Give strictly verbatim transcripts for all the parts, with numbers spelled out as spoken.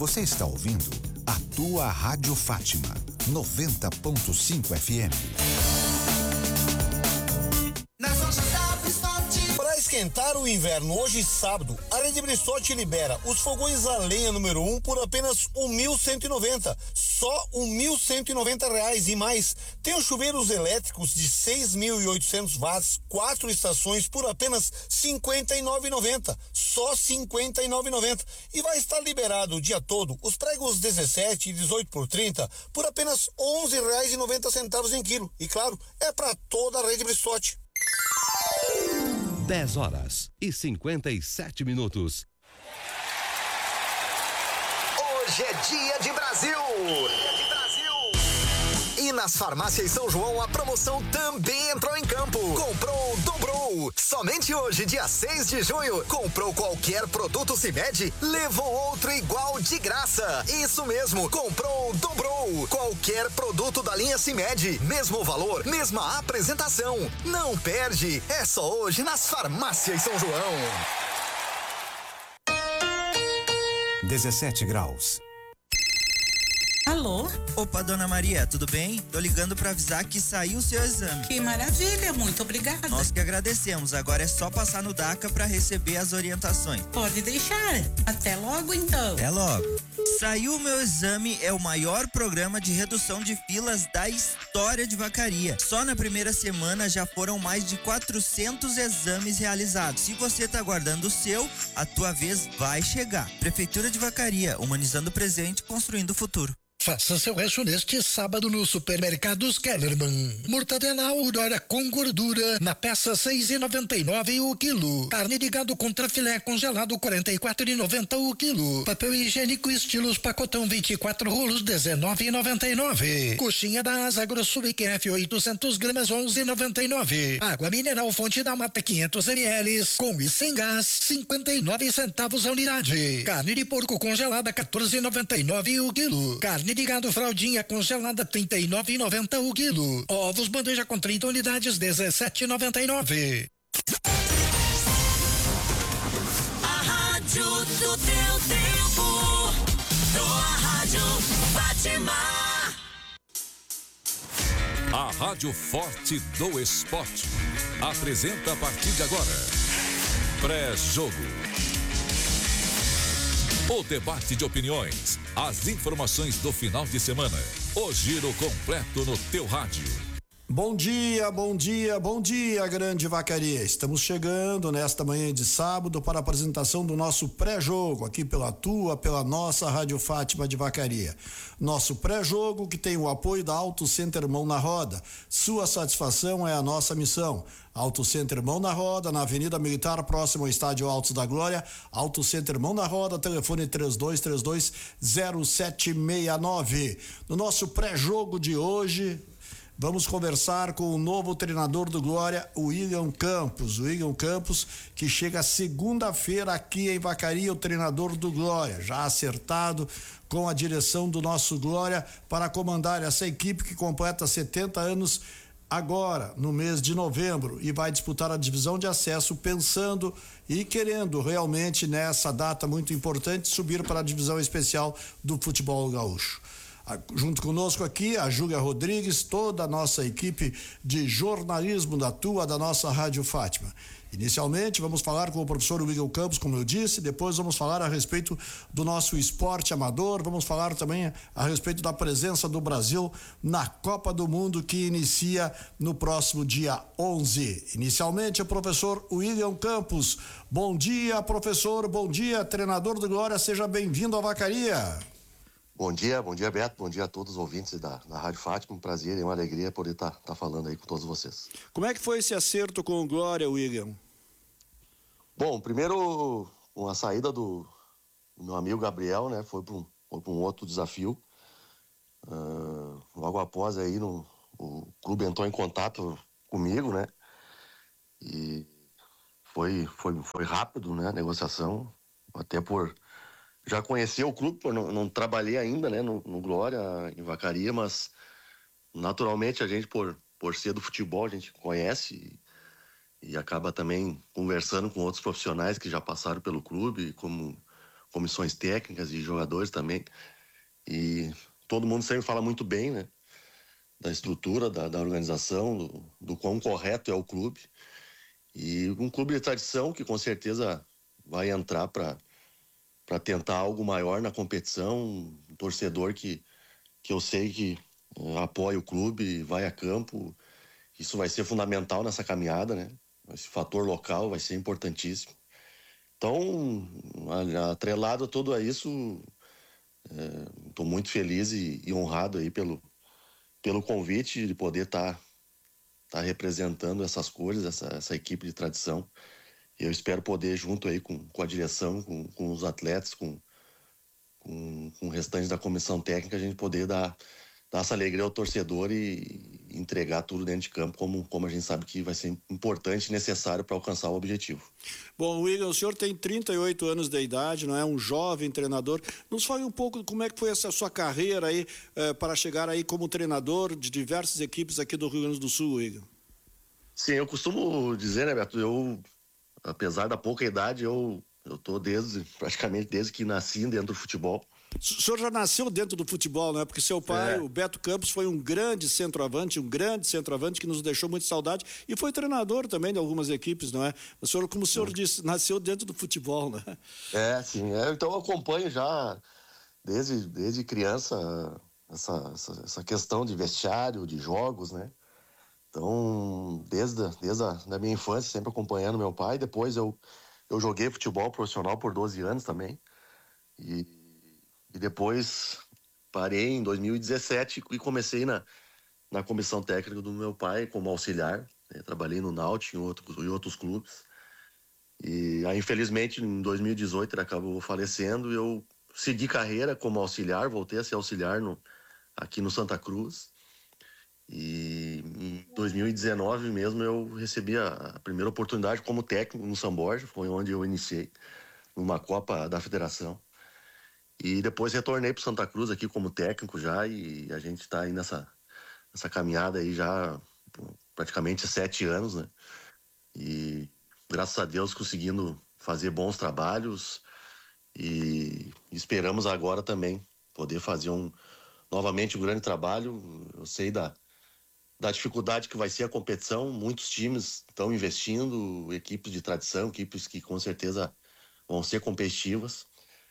Você está ouvindo a tua Rádio Fátima, noventa ponto cinco F M. Para esquentar o inverno hoje sábado, a Rede Bristotti libera os fogões a lenha número um por apenas um mil cento e noventa, só um mil cento e noventa reais e mais. Tem os chuveiros elétricos de seis mil e oitocentos watts, quatro estações por apenas cinquenta e nove reais e noventa, só cinquenta e nove reais e noventa. E vai estar liberado o dia todo os pregos dezessete e dezoito por trinta por apenas onze reais e noventa centavos em quilo. E claro, é para toda a Rede Bristotti. dez horas e cinquenta e sete minutos. Hoje é dia de Brasil. Dia de Brasil. E nas farmácias São João a promoção também entrou em campo. Comprou, dobrou. Somente hoje, dia seis de junho, comprou qualquer produto Cimed, levou outro igual de graça. Isso mesmo, comprou, dobrou. Qualquer produto da linha Cimed, mesmo valor, mesma apresentação. Não perde, é só hoje nas farmácias São João. dezessete graus. Alô? Opa, dona Maria, tudo bem? Tô ligando pra avisar que saiu o seu exame. Que maravilha, muito obrigada. Nós que agradecemos, agora é só passar no DACA pra receber as orientações. Pode deixar, até logo então. Até logo. Saiu o meu exame, é o maior programa de redução de filas da história de Vacaria. Só na primeira semana já foram mais de quatrocentos exames realizados. Se você tá aguardando o seu, a tua vez vai chegar. Prefeitura de Vacaria, humanizando o presente, construindo o futuro. Faça seu rancho neste sábado no Supermercados Kellerman. Mortadela Aurora com gordura na peça seis e noventa e nove o quilo. Carne de gado contra filé congelado quarenta e quatro e noventa o quilo. Papel higiênico estilos pacotão vinte e quatro rolos dezenove e noventa e nove. Coxinha da Asa Grosso I Q F oitocentos gramas onze e noventa e nove. Água mineral Fonte da Mata quinhentos mililitros com e sem gás cinquenta e nove centavos a unidade. Carne de porco congelada quatorze e noventa e nove o quilo. Carne de gado fraldinha congelada trinta e nove e noventa o quilo. Ovos bandeja com trinta unidades dezessete e noventa e nove. A rádio do teu tempo, tua rádio Fátima. A Rádio Forte do Esporte apresenta a partir de agora Pré-Jogo. O debate de opiniões, as informações do final de semana, o giro completo no teu rádio. Bom dia, bom dia, bom dia, Grande Vacaria. Estamos chegando nesta manhã de sábado para a apresentação do nosso pré-jogo, aqui pela tua, pela nossa Rádio Fátima de Vacaria. Nosso pré-jogo que tem o apoio da Auto Center Mão na Roda. Sua satisfação é a nossa missão. Auto Center Mão na Roda, na Avenida Militar, próximo ao Estádio Altos da Glória. Auto Center Mão na Roda, telefone três dois três dois zero sete seis nove. No nosso pré-jogo de hoje, vamos conversar com o novo treinador do Glória, o William Campos. O William Campos, que chega segunda-feira aqui em Vacaria, o treinador do Glória, já acertado com a direção do nosso Glória para comandar essa equipe que completa setenta anos agora, no mês de novembro, e vai disputar a divisão de acesso pensando e querendo realmente nessa data muito importante subir para a divisão especial do futebol gaúcho. Junto conosco aqui a Júlia Rodrigues, toda a nossa equipe de jornalismo da tua, da nossa Rádio Fátima. Inicialmente vamos falar com o professor William Campos, como eu disse, depois vamos falar a respeito do nosso esporte amador, vamos falar também a respeito da presença do Brasil na Copa do Mundo que inicia no próximo dia onze. Inicialmente o professor William Campos. Bom dia, professor, bom dia, treinador do Glória, seja bem-vindo à Vacaria. Bom dia, bom dia, Beto, bom dia a todos os ouvintes da, da Rádio Fátima, um prazer e uma alegria poder estar tá, tá falando aí com todos vocês. Como é que foi esse acerto com o Glória, William? Bom, primeiro, com a saída do, do meu amigo Gabriel, né, foi para um, um outro desafio. Uh, logo após aí, no, o clube entrou em contato comigo, né, e foi, foi, foi rápido, né, a negociação, até por já conhecer o clube, não, não trabalhei ainda, né, no, no Glória, em Vacaria, mas naturalmente a gente, por, por ser do futebol, a gente conhece e, e acaba também conversando com outros profissionais que já passaram pelo clube, como, comissões técnicas e jogadores também. E todo mundo sempre fala muito bem, né? Da estrutura, da, da organização, do, do quão correto é o clube. E um clube de tradição que com certeza vai entrar para para tentar algo maior na competição, um torcedor que, que eu sei que uh, apoia o clube, vai a campo. Isso vai ser fundamental nessa caminhada, né? Esse fator local vai ser importantíssimo. Então, atrelado a tudo a isso, estou é, muito feliz e, e honrado aí pelo, pelo convite de poder estar tá, tá representando essas cores, essa, essa equipe de tradição. Eu espero poder, junto aí com, com a direção, com, com os atletas, com, com, com o restante da comissão técnica, a gente poder dar, dar essa alegria ao torcedor e, e entregar tudo dentro de campo, como, como a gente sabe que vai ser importante e necessário para alcançar o objetivo. Bom, William, o senhor tem trinta e oito anos de idade, não é? Um jovem treinador. Nos fale um pouco como é que foi essa sua carreira aí, eh, para chegar aí como treinador de diversas equipes aqui do Rio Grande do Sul, William. Sim, eu costumo dizer, né, Beto, eu... apesar da pouca idade, eu eu tô desde, praticamente desde que nasci dentro do futebol. O senhor já nasceu dentro do futebol, né? Porque seu pai, é. o Beto Campos, foi um grande centroavante, um grande centroavante que nos deixou muito saudade e foi treinador também de algumas equipes, não é? O senhor, como o senhor sim. disse, nasceu dentro do futebol, né? É, sim. É, então eu acompanho já desde, desde criança essa, essa, essa questão de vestiário, de jogos, né? Então, desde, desde a da minha infância, sempre acompanhando meu pai. Depois eu, eu joguei futebol profissional por doze anos também. E, e depois parei em dois mil e dezessete e comecei na, na comissão técnica do meu pai como auxiliar. Eu trabalhei no Náutico e em outros, em outros clubes. E aí, infelizmente, em dois mil e dezoito ele acabou falecendo e eu segui carreira como auxiliar, voltei a ser auxiliar no, aqui no Santa Cruz. E em dois mil e dezenove mesmo eu recebi a, a primeira oportunidade como técnico no São Borja, foi onde eu iniciei, numa Copa da Federação. E depois retornei para Santa Cruz aqui como técnico já, e a gente está aí nessa, nessa caminhada aí já praticamente sete anos, né? E graças a Deus conseguindo fazer bons trabalhos e esperamos agora também poder fazer um novamente um grande trabalho. Eu sei da da dificuldade que vai ser a competição, muitos times estão investindo, equipes de tradição, equipes que com certeza vão ser competitivas,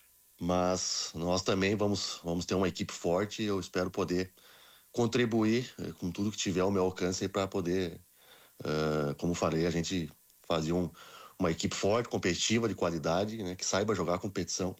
mas nós também vamos, vamos ter uma equipe forte e eu espero poder contribuir com tudo que tiver ao meu alcance para poder, uh, como falei, a gente fazer um, uma equipe forte, competitiva, de qualidade, né, que saiba jogar a competição.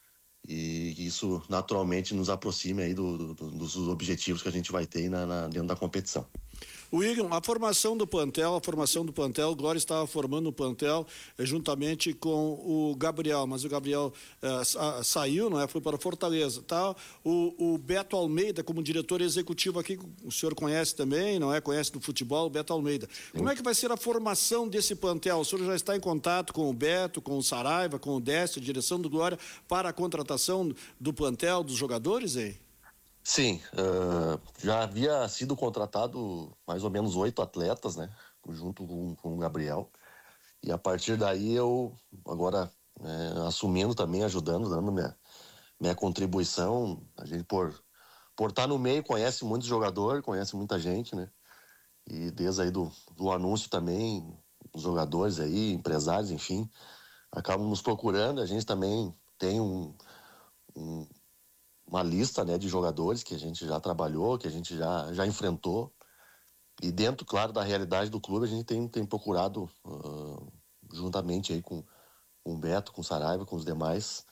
E isso naturalmente nos aproxime aí do, do, dos objetivos que a gente vai ter na, na, dentro da competição. William, a formação do plantel, a formação do plantel, o Glória estava formando o plantel eh, juntamente com o Gabriel, mas o Gabriel eh, sa, saiu, não é? Foi para Fortaleza, tá? O, o Beto Almeida, como diretor executivo aqui, o senhor conhece também, não é? Conhece do futebol, o Beto Almeida. Sim. Como é que vai ser a formação desse plantel? O senhor já está em contato com o Beto, com o Saraiva, com o Décio, a direção do Glória, para a contratação do plantel, dos jogadores, hein? Sim, uh, já havia sido contratado mais ou menos oito atletas, né, junto com, com o Gabriel, e a partir daí eu agora é, assumindo também, ajudando, dando minha, minha contribuição. A gente por, por estar no meio conhece muitos jogadores, conhece muita gente, né, e desde aí do, do anúncio também, os jogadores aí, empresários, enfim, acabam nos procurando. A gente também tem um, um uma lista, né, de jogadores que a gente já trabalhou, que a gente já, já enfrentou. E dentro, claro, da realidade do clube, a gente tem, tem procurado, uh, juntamente aí com, com o Beto, com o Saraiva, com os demais,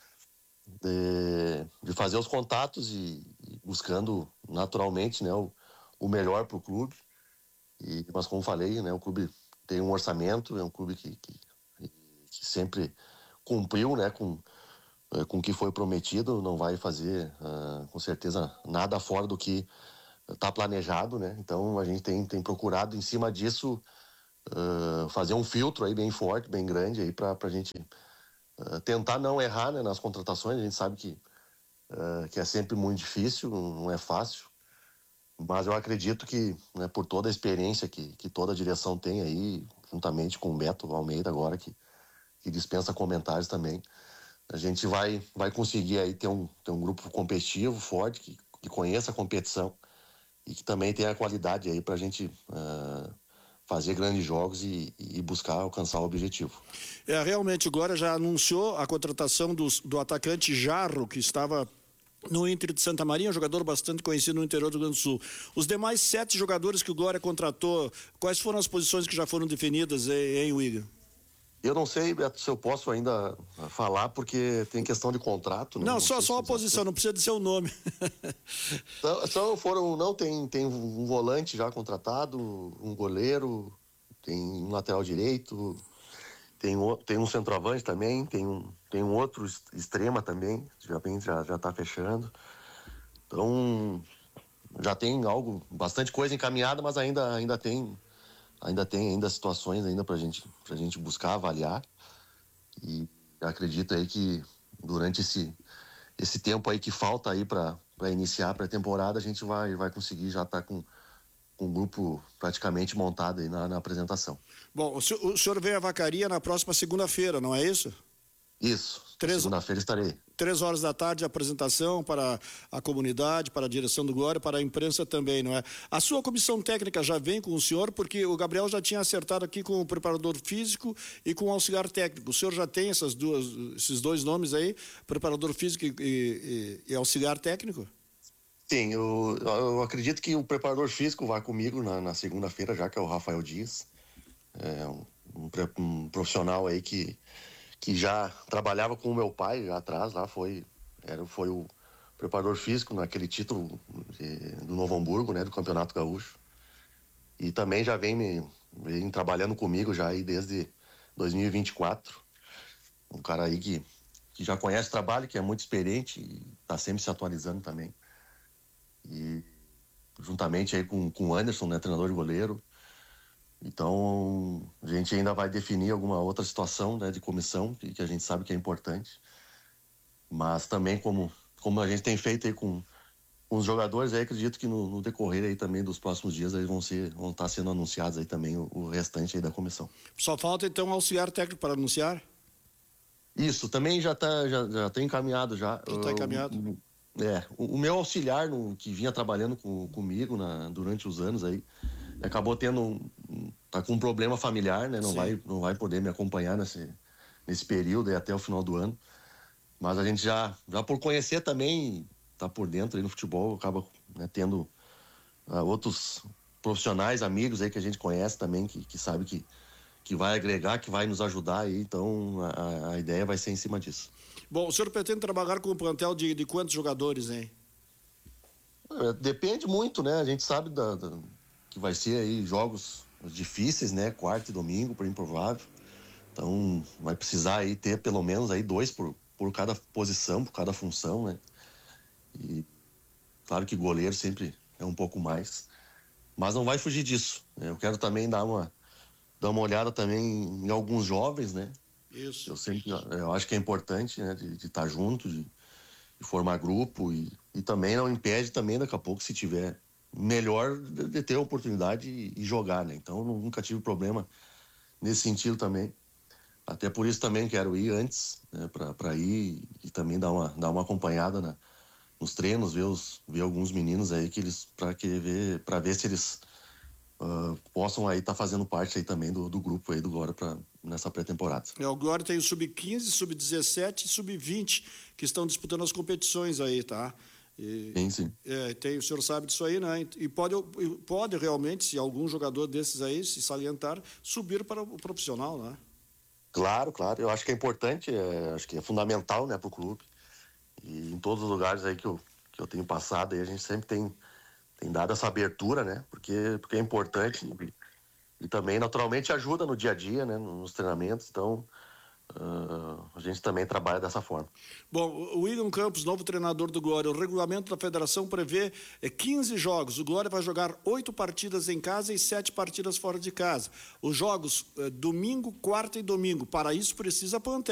de, de fazer os contatos e, e buscando naturalmente, né, o, o melhor para o clube. E, mas como falei, né, o clube tem um orçamento, é um clube que, que, que sempre cumpriu, né, com com o que foi prometido, não vai fazer, uh, com certeza, nada fora do que está planejado, né? Então, a gente tem, tem procurado, em cima disso, uh, fazer um filtro aí bem forte, bem grande, aí para a gente uh, tentar não errar, né, nas contratações. A gente sabe que, uh, que é sempre muito difícil, não é fácil, mas eu acredito que, né, por toda a experiência que, que toda a direção tem aí, juntamente com o Beto Almeida agora, que, que dispensa comentários também, a gente vai, vai conseguir aí ter um, ter um grupo competitivo, forte, que, que conheça a competição e que também tenha a qualidade aí para a gente uh, fazer grandes jogos e, e buscar alcançar o objetivo. É, realmente, o Glória já anunciou a contratação do, do atacante Jarro, que estava no Inter de Santa Maria, um jogador bastante conhecido no interior do Rio Grande do Sul. Os demais sete jogadores que o Glória contratou, quais foram as posições que já foram definidas, hein, William? Eu não sei, Beto, se eu posso ainda falar, porque tem questão de contrato. Né? Não, não só, só a posição, não precisa dizer o nome. Então, então foram, não, tem, tem um volante já contratado, um goleiro, tem um lateral direito, tem, tem um centroavante também, tem um, tem um outro extrema também, já já já está fechando. Então, já tem algo, bastante coisa encaminhada, mas ainda, ainda tem... Ainda tem ainda situações ainda para gente, a gente buscar, avaliar. E acredito aí que durante esse, esse tempo aí que falta aí para iniciar a pré-temporada, a gente vai, vai conseguir já estar tá com, com o grupo praticamente montado aí na, na apresentação. Bom, o senhor, o senhor vem a Vacaria na próxima segunda-feira, não é isso? Isso, Três, segunda-feira estarei. Três horas da tarde, a apresentação para a comunidade, para a direção do Glória, para a imprensa também, não é? A sua comissão técnica já vem com o senhor, porque o Gabriel já tinha acertado aqui com o preparador físico e com o auxiliar técnico. O senhor já tem essas duas, esses dois nomes aí, preparador físico e, e, e auxiliar técnico? Sim, eu, eu acredito que o preparador físico vai comigo na, na segunda-feira, já que é o Rafael Dias. É um, um, um profissional aí que... que já trabalhava com o meu pai já atrás, lá foi, era, foi o preparador físico naquele título de, do Novo Hamburgo, né, do Campeonato Gaúcho. E também já vem, me, vem trabalhando comigo já aí desde dois mil e vinte e quatro. Um cara aí que, que já conhece o trabalho, que é muito experiente e está sempre se atualizando também. E juntamente aí com, com o Anderson, né, treinador de goleiro. Então, a gente ainda vai definir alguma outra situação, né, de comissão, que, que a gente sabe que é importante. Mas também, como, como a gente tem feito aí com, com os jogadores, aí acredito que no, no decorrer aí também dos próximos dias aí vão, ser, vão estar sendo anunciados aí também o, o restante aí da comissão. Só falta então um auxiliar técnico para anunciar? Isso, também já está já, já tá encaminhado já. Já está encaminhado? O, é, o, o meu auxiliar, no, que vinha trabalhando com, comigo na, durante os anos aí, acabou tendo tá com um problema familiar, né? Não vai, não vai poder me acompanhar nesse, nesse período e até o final do ano. Mas a gente já, já por conhecer também, tá por dentro aí no futebol, acaba, né, tendo uh, outros profissionais, amigos aí que a gente conhece também, que, que sabe que, que vai agregar, que vai nos ajudar aí. Então a, a ideia vai ser em cima disso. Bom, o senhor pretende trabalhar com um plantel de, de quantos jogadores, hein? Depende muito, né? A gente sabe da, da que vai ser aí jogos difíceis, né? Quarta e domingo, por improvável. Então, vai precisar aí ter pelo menos aí dois por, por cada posição, por cada função, né? E claro que goleiro sempre é um pouco mais. Mas não vai fugir disso, né? Eu quero também dar uma, dar uma olhada também em alguns jovens, né? Isso. Eu sempre, eu acho que é importante, né? De estar junto, de, de formar grupo e, e também não impede também daqui a pouco, se tiver melhor, de ter a oportunidade e, e jogar, né? Então, eu nunca tive problema nesse sentido também. Até por isso também quero ir antes, né? Para ir e também dar uma, dar uma acompanhada na, nos treinos, ver, os, ver alguns meninos aí que eles, para ver, para ver se eles uh, possam aí estar tá fazendo parte aí também do, do grupo aí do Glória pra, nessa pré-temporada. É, o Glória tem o sub quinze, sub dezessete e sub vinte que estão disputando as competições aí, tá? E, sim, sim. É, tem, o senhor sabe disso aí, né? E pode, pode realmente, se algum jogador desses aí se salientar, subir para o profissional, né? Claro, claro. Eu acho que é importante, é, acho que é fundamental, né, para o clube. E em todos os lugares aí que eu, que eu tenho passado, aí a gente sempre tem, tem dado essa abertura, né? Porque, porque é importante e, e também, naturalmente, ajuda no dia a dia, né? Nos treinamentos. Então, Uh, a gente também trabalha dessa forma. Bom, o William Campos, novo treinador do Glória, o regulamento da federação prevê quinze jogos. O Glória vai jogar oito partidas em casa e sete partidas fora de casa. Os jogos, domingo, quarta e domingo. Para isso precisa plantel.